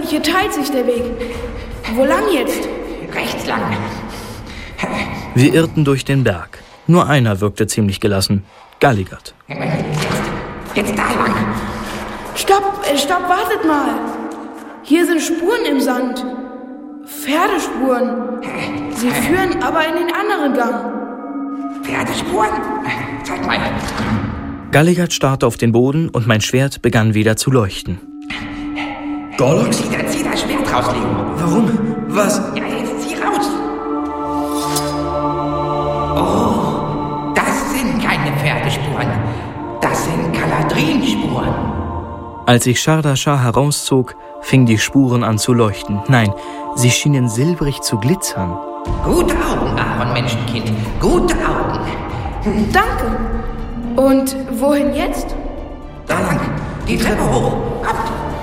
hier teilt sich der Weg. Wo lang jetzt? Rechts lang. Wir irrten durch den Berg. Nur einer wirkte ziemlich gelassen. Galligert. Jetzt da lang. Stopp, wartet mal. Hier sind Spuren im Sand. Pferdespuren. Sie führen aber in den anderen Gang. Pferdespuren? Zeig mal. Galligert starrte auf den Boden und mein Schwert begann wieder zu leuchten. Gorlok? Zieh das Schwert raus, Leo. Warum? Was? Ja, jetzt zieh raus. Oh, das sind keine Pferdespuren. Das sind Galadrinspuren. Als ich Shardashar herauszog, fingen die Spuren an zu leuchten. Nein, sie schienen silbrig zu glitzern. Gute Augen, Aaron Menschenkind. Gute Augen. Danke. Und wohin jetzt? Da lang. Die Treppe hoch. Komm.